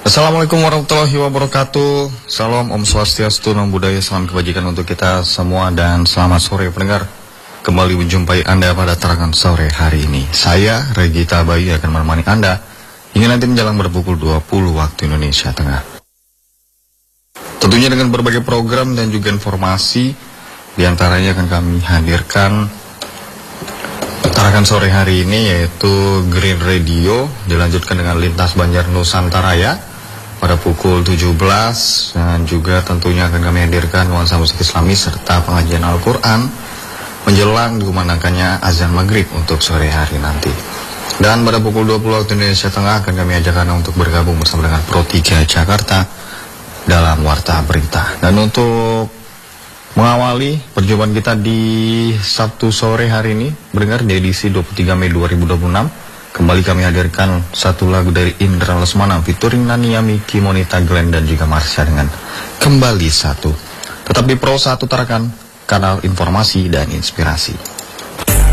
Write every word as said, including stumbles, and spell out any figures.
Assalamualaikum warahmatullahi wabarakatuh. Salam Om Swastiastu, Namo Buddhaya, salam kebajikan untuk kita semua dan selamat sore pendengar. Kembali menjumpai Anda pada tarangan sore hari ini. Saya Regita Bayu akan menemani Anda hingga nanti menjelang berpukul dua puluh waktu Indonesia Tengah. Tentunya dengan berbagai program dan juga informasi, diantaranya akan kami hadirkan tarangan sore hari ini yaitu Green Radio, dilanjutkan dengan Lintas Banjar Nusantara ya pada pukul tujuh belas, dan juga tentunya akan kami hadirkan nuansa musik Islami serta pengajian Al-Quran menjelang dikumandangkannya azan maghrib untuk sore hari nanti. Dan pada pukul dua puluh waktu Indonesia Tengah akan kami ajak Anda untuk bergabung bersama dengan Pro tiga Jakarta dalam Warta Berita. Dan untuk mengawali perjumpaan kita di Sabtu sore hari ini, mendengar di edisi dua puluh tiga Mei dua ribu dua puluh enam, kembali kami hadirkan satu lagu dari Indra Lesmana featuring Nania Miki, Monita Glenn dan juga Marsha dengan Kembali Satu. Tetap di Pro satu Tarakan, kanal informasi dan inspirasi.